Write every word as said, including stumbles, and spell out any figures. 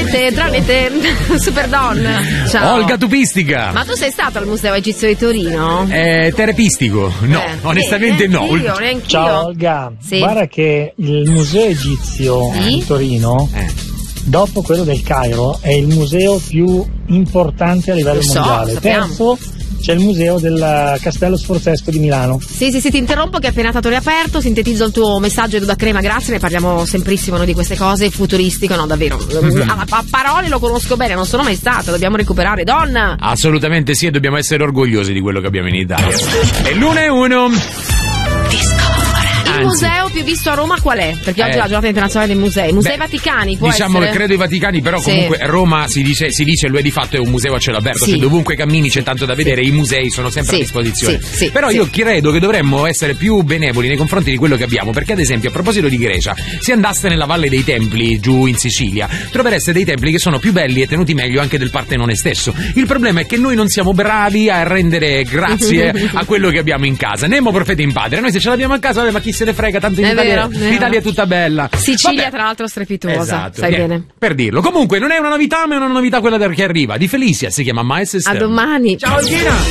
tramite, tramite Superdonna. Ciao. Olga Tupistica. Ma tu sei stato al Museo Egizio di Torino? Eh, terapistico? No, Eh, onestamente eh, no. neanch'io, neanch'io. Ciao Olga, Sì. guarda che il Museo Egizio Sì? di Torino, Eh. dopo quello del Cairo, è il museo più importante a livello Lo so, mondiale. sappiamo. Terzo c'è il museo del Castello Sforzesco di Milano. Sì, sì, sì, ti interrompo che è appena stato riaperto, sintetizzo il tuo messaggio da crema, grazie, ne parliamo semprissimo noi di queste cose, futuristico, no, davvero. Mm-hmm. A, a parole lo conosco bene, non sono mai stata, dobbiamo recuperare, donna. Assolutamente sì, e dobbiamo essere orgogliosi di quello che abbiamo in Italia. E l'uno è uno. Il Anzi, museo più visto a Roma qual è? Perché oggi Eh. è la giornata internazionale dei musei. Musei beh, Vaticani, può diciamo essere? che credo i Vaticani, però Sì. comunque Roma si dice, si dice lui di fatto è un museo a cielo aperto, Sì. cioè dovunque cammini c'è tanto da vedere, i musei sono sempre Sì, a disposizione. sì, sì, però sì. io credo che dovremmo essere più benevoli nei confronti di quello che abbiamo, perché ad esempio a proposito di Grecia, se andaste nella Valle dei Templi giù in Sicilia, trovereste dei templi che sono più belli e tenuti meglio anche del Partenone stesso. Il problema è che noi non siamo bravi a rendere grazie a quello che abbiamo in casa. Nemo profeta in padre, noi se ce l'abbiamo a casa, vabbè, ma chi se ne frega, tanto in È Italia, vero, è vero. l'Italia è tutta bella. Sicilia, Vabbè. tra l'altro, strepitosa. Esatto, Sai niente, bene. per dirlo. Comunque non è una novità, ma è una novità quella che arriva. Di Felicia, si chiama Miles A Stern. domani. Ciao Gina!